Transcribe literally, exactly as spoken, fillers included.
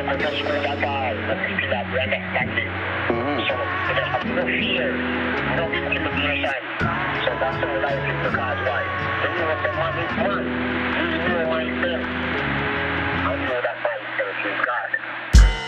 the school at all, but still have understanding. Mhm. So they have no fear, no discrimination. So that's all I think because why? They know what the money